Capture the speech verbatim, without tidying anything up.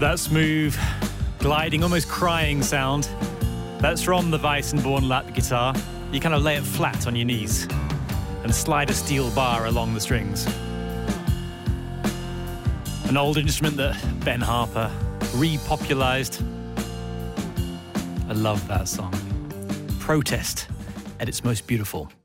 That smooth, gliding, almost crying sound, that's from the Weissenborn lap guitar. You kind of lay it flat on your knees and slide a steel bar along the strings. An old instrument that Ben Harper repopularized. I love that song. Protest at its most beautiful.